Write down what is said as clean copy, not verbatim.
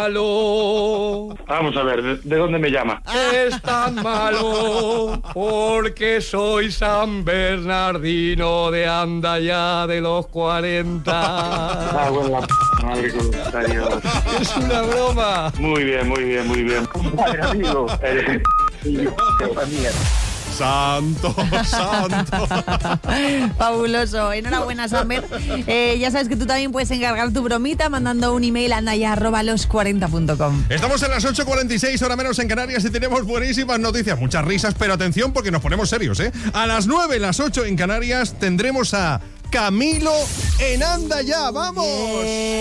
malo. Vamos a ver, ¿de dónde me llama? Es tan malo porque soy San Bernardino de anda ya de los 40. Bueno, la madre con los años. Es una broma. Muy bien. Compadre, amigo. Santo. Fabuloso. Enhorabuena, Samber. Ya sabes que tú también puedes encargar tu bromita mandando un email a naya@los40.com. Estamos en las 8:46, hora menos en Canarias, y tenemos buenísimas noticias. Muchas risas, pero atención porque nos ponemos serios, ¿eh? A las 9, las 8 en Canarias, tendremos a Camilo en Anda Ya. ¡Vamos!